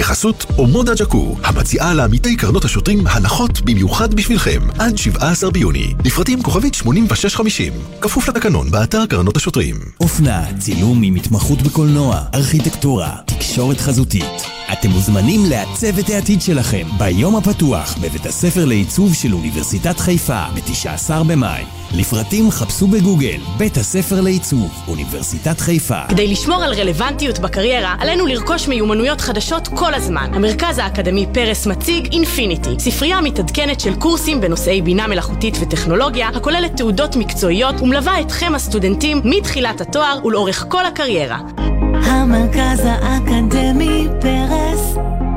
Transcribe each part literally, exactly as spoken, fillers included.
בחסות אומודה ג'קו, המציעה לעמיתי קרנות השוטרים הנחות במיוחד בשבילכם, עד שבעה עשר ביוני. לפרטים כוכבית שמונים ושש חמישים, כפוף לתקנון באתר קרנות השוטרים. אופנה, צילום עם התמחות בקולנוע, ארכיטקטורה, תקשורת חזותית. אתם מוזמנים לעצב את העתיד שלכם ביום הפתוח בבית הספר לעיצוב של אוניברסיטת חיפה ב-תשעה עשר במאי. לפרטים חפשו בגוגל בית הספר לעיצוב אוניברסיטת חיפה. כדי לשמור על רלוונטיות בקריירה, עלינו לרכוש מיומנויות חדשות כל הזמן. המרכז האקדמי פרס מציג אינפיניטי, ספרייה מתעדכנת של קורסים בנושאי בינה מלאכותית וטכנולוגיה, הכוללת תעודות מקצועיות ומלווה אתכם הסטודנטים מתחילת התואר ולאורך כל הקריירה. המרכז האקדמי פרס,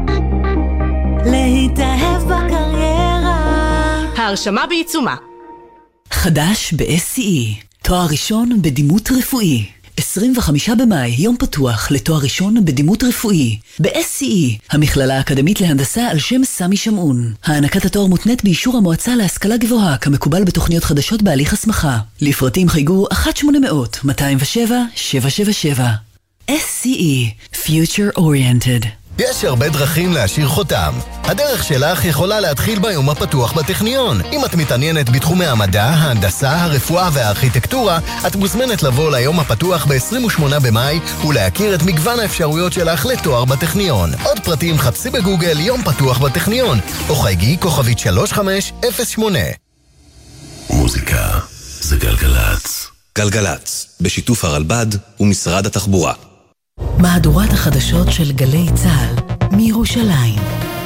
להתאהב בקריירה. ההרשמה בעיצומה. חדש ב-אס סי אי, תואר ראשון בדימות רפואי. עשרים וחמישה במאי, יום פתוח לתואר ראשון בדימות רפואי. ב-אס סי אי, המכללה האקדמית להנדסה על שם סמי שמעון. הענקת התואר מותנית באישור המועצה להשכלה גבוהה, כמקובל בתוכניות חדשות בהליך הסמכה. לפרטים חייגו אחת שמונה אפס אפס מאתיים ושבע שבע שבע שבע. אס סי אי, Future Oriented. יש הרבה דרכים להשאיר חותם. הדרך שלך יכולה להתחיל ביום הפתוח בטכניון. אם את מתעניינת בתחומי המדע, ההנדסה, הרפואה והארכיטקטורה, את מוזמנת לבוא ליום הפתוח ב-עשרים ושמונה במאי ולהכיר את מגוון האפשרויות שלך לתואר בטכניון. עוד פרטים חפשי בגוגל יום פתוח בטכניון, או חייגי כוכבית שלוש חמש אפס שמונה. מוזיקה זה גלגלץ. גלגלץ, בשיתוף הרלב"ד ומשרד התחבורה. מהדורת החדשות של גלי צה"ל מירושלים.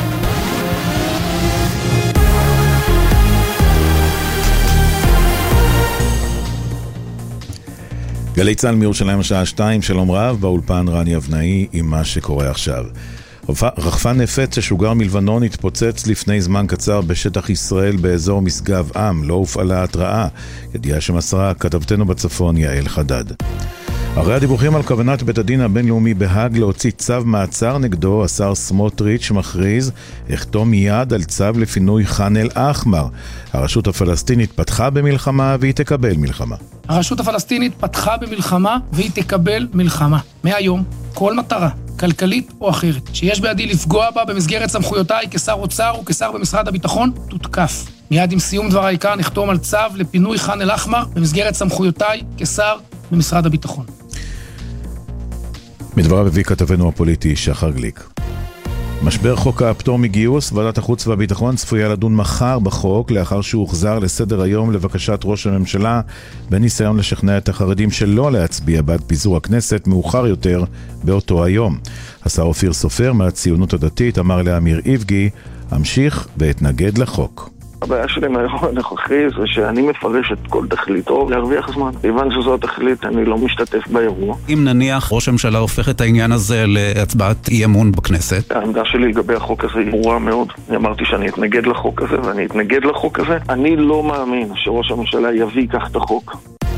גלי צה"ל מירושלים השעה שתיים, שלום רב, באולפן רני אבנאי עם מה שקורה עכשיו. רחפן נפץ ששוגר מלבנון התפוצץ לפני זמן קצר בשטח ישראל באזור משגב עם, לא הופעלה התראה, ידיעה שמסרה כתבתנו בצפון יעל חדד. הרי הדיווחים על כוונת בית הדין הבינלאומי בהאג להוציא צו מעצר נגדו, השר סמוטריץ' מכריז, יחתום מיד על צו לפינוי ח'אן אל-אחמר. הרשות הפלסטינית פתחה במלחמה והיא תקבל מלחמה. הרשות הפלסטינית פתחה במלחמה והיא תקבל מלחמה. מהיום, כל מטרה, כלכלית או אחרת, שיש בידי לפגוע בה במסגרת סמכויותיי כשר אוצר וכשר במשרד הביטחון, תותקף. מיד עם סיום דבריי כאן נחתום על צו לפינוי ח'אן אל-אחמר במסגרת סמכויותיי כשר במשרד הביטחון. מדבריו הביא כתבנו הפוליטי שחר גליק. משבר חוק הפטור מגיוס, ועדת החוץ והביטחון צפויה לדון מחר בחוק, לאחר שהוא הוחזר לסדר היום לבקשת ראש הממשלה, בניסיון לשכנע את החרדים שלא להצביע בעד פיזור הכנסת מאוחר יותר באותו היום. השר אופיר סופר מהציונות הדתית אמר לאמיר איבגי, המשיך והתנגד לחוק. הבעיה שלי מהיום הנוכחי זה שאני מפרש את כל תכליתו להרוויח זמן. כיוון שזו התכלית, אני לא משתתף באירוע. אם נניח ראש הממשלה הופך את העניין הזה להצבעת אי אמון בכנסת? העמדה שלי לגבי החוק הזה היא ברורה מאוד. אני אמרתי שאני אתנגד לחוק הזה ואני אתנגד לחוק הזה. אני לא מאמין שראש הממשלה יביא כך את החוק.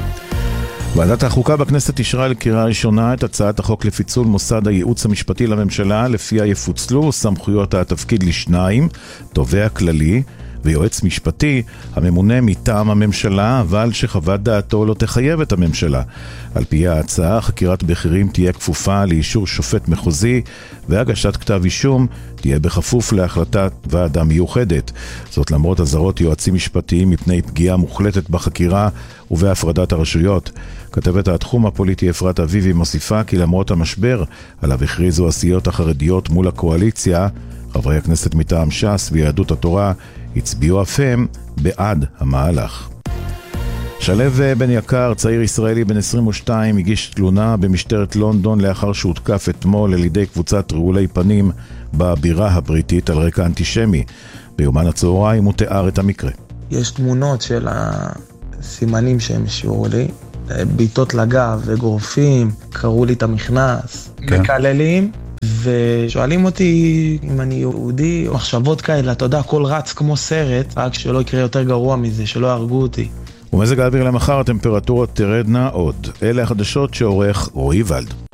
ועדת החוקה בכנסת אישרה לקריאה ראשונה את הצעת החוק לפיצול מוסד הייעוץ המשפטי לממשלה, לפיה יפוצלו סמכויות התפקיד לשניים, תובע כללי ויועץ משפטי הממונה מטעם הממשלה, אבל שחוות דעתו לא תחייב את הממשלה. על פי ההצעה, חקירת בכירים תהיה כפופה לאישור שופט מחוזי, והגשת כתב אישום תהיה בכפוף להחלטת ועדה מיוחדת. זאת למרות אזהרות יועצים משפטיים מפני פגיעה מוחלטת בחקירה ובהפרדת הרשויות. כתבת התחום הפוליטי אפרת אביבי מוסיפה כי למרות המשבר עליו הכריזו הסיעות החרדיות מול הקואליציה, חברי הכנסת מטעם ש"ס ויהדות התורה הצביעו אף הם בעד המהלך. שלב בן יקר, צעיר ישראלי בן עשרים ושתיים, הגיש תלונה במשטרת לונדון לאחר שהותקף אתמול על ידי קבוצת רעולי פנים בבירה הבריטית על רקע אנטישמי. ביומן הצהריים הוא תיאר את המקרה. יש תמונות של הסימנים שהם השאירו לי, ביטות לגב וגורפים, קראו לי את המכנס, כן. מקללים, ושואלים אותי אם אני יהודי, מחשבות כאלה, אתה יודע, הכל רץ כמו סרט, רק שלא יקרה יותר גרוע מזה, שלא יהרגו אותי. ומזג האוויר למחר, הטמפרטורות תרדנה עוד. אלה החדשות שעורך רועי ולד.